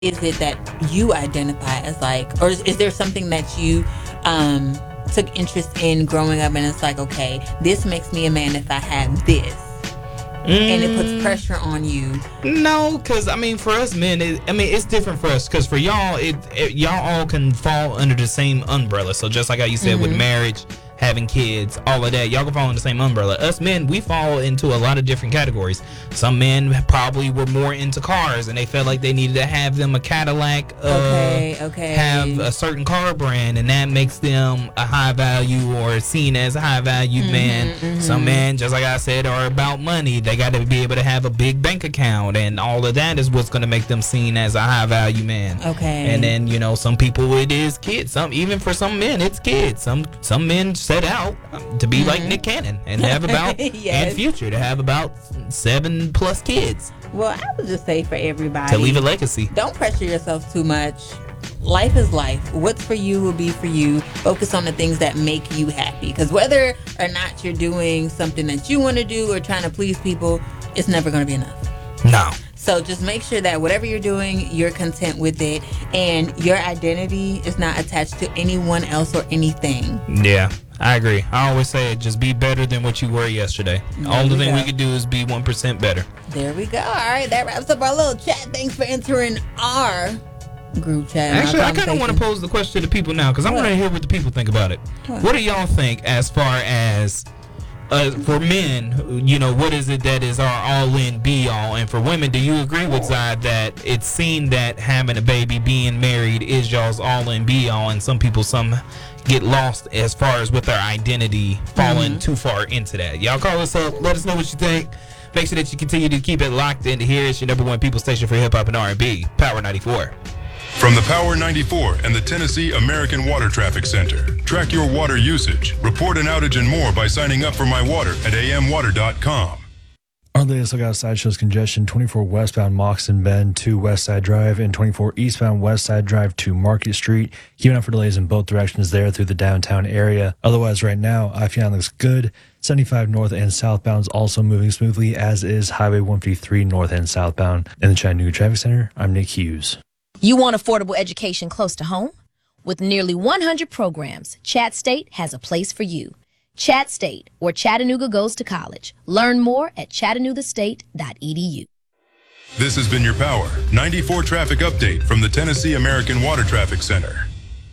is it that you identify as like, or is there something that you took interest in growing up and it's like, okay, this makes me a man if I have this? And it puts pressure on you. No, because I mean, for us men, it's different for us. Because for y'all, y'all all can fall under the same umbrella. So just like how you said with marriage, having kids, all of that, y'all can fall in the same umbrella. Us men, we fall into a lot of different categories. Some men probably were more into cars and they felt like they needed to have them a Cadillac, have a certain car brand, and that makes them a high value or seen as a high valued man. Some men, just like I said, are about money. They got to be able to have a big bank account, and all of that is what's going to make them seen as a high value man. And then, you know, some people, it is kids. Even for some men, it's kids. Some men set out to be like Nick Cannon and have about in future to have about 7+ kids. Well, I would just say for everybody, to leave a legacy. Don't pressure yourself too much. Life is life. What's for you will be for you. Focus on the things that make you happy, because whether or not you're doing something that you want to do or trying to please people, it's never going to be enough. No. So just make sure that whatever you're doing, you're content with it, and your identity is not attached to anyone else or anything. Yeah, I agree. I always say, just be better than what you were yesterday. Only thing we could do is be 1% better. There we go. All right, that wraps up our little chat. Thanks for entering our group chat. Actually, I kind of want to pose the question to the people now, because I want to hear what the people think about it. What do y'all think as far as for men, you know, what is it that is our all-in be-all? And for women, do you agree with Zod that it's seen that having a baby, being married is y'all's all-in be-all, and some people get lost as far as with their identity falling too far into that? Y'all call us up. Let us know what you think. Make sure that you continue to keep it locked in here. It's your number one people station for hip-hop and R&B, Power 94. From the Power 94 and the Tennessee American Water Traffic Center. Track your water usage, report an outage and more by signing up for My Water at amwater.com. Our latest look outside shows congestion 24 westbound Moxon Bend to West Side Drive and 24 eastbound West Side Drive to Market Street. Keeping out for delays in both directions there through the downtown area. Otherwise, right now, I-5 looks good. 75 north and southbound is also moving smoothly, as is Highway 153 north and southbound. In the Chattanooga Traffic Center, I'm Nick Hughes. You want affordable education close to home? With nearly 100 programs, Chat State has a place for you. Chat State, where Chattanooga goes to college. Learn more at chattanoogastate.edu. This has been your Power 94 traffic update from the Tennessee American Water Traffic Center.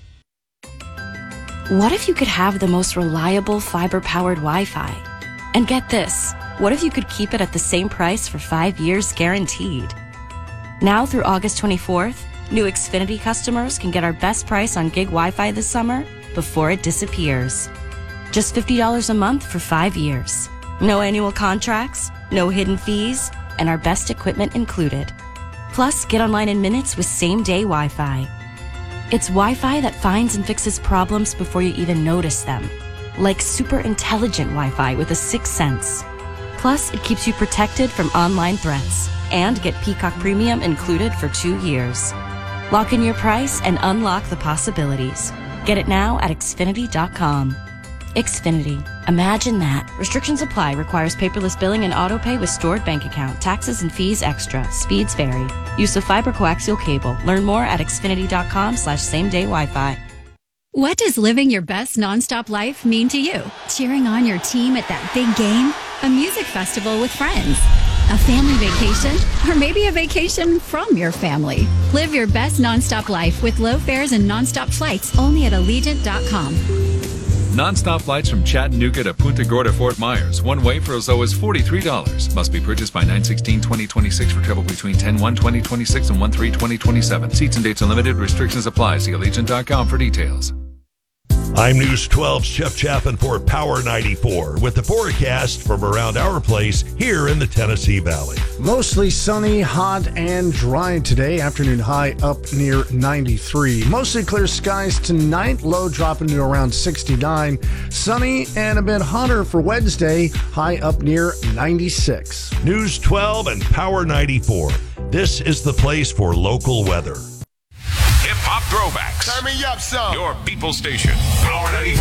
What if you could have the most reliable fiber-powered Wi-Fi? And get this, what if you could keep it at the same price for 5 years guaranteed? Now through August 24th, new Xfinity customers can get our best price on gig Wi-Fi this summer before it disappears. Just $50 a month for 5 years. No annual contracts, no hidden fees, and our best equipment included. Plus, get online in minutes with same-day Wi-Fi. It's Wi-Fi that finds and fixes problems before you even notice them. Like super intelligent Wi-Fi with a sixth sense. Plus, it keeps you protected from online threats. And get Peacock Premium included for 2 years. Lock in your price and unlock the possibilities. Get it now at Xfinity.com. Xfinity. Imagine that. Restrictions apply. Requires paperless billing and auto pay with stored bank account. Taxes and fees extra. Speeds vary. Use of fiber coaxial cable. Learn more at Xfinity.com/same-day Wi-Fi. What does living your best nonstop life mean to you? Cheering on your team at that big game? A music festival with friends? A family vacation? Or maybe a vacation from your family? Live your best nonstop life with low fares and nonstop flights only at Allegiant.com. Non-stop flights from Chattanooga to Punta Gorda, Fort Myers. One way for as low as $43. Must be purchased by 9/16/2026 for travel between 10/1/2026 and 1/3/2027. Seats and dates are limited. Restrictions apply. See Allegiant.com for details. I'm News 12's Jeff Chaffin for Power 94 with the forecast from around our place here in the Tennessee Valley. Mostly sunny, hot, and dry today. Afternoon high up near 93. Mostly clear skies tonight. Low dropping to around 69. Sunny and a bit hotter for Wednesday. High up near 96. News 12 and Power 94. This is the place for local weather. Hip-hop throwbacks. Turn me up some. Your people station. Power 94.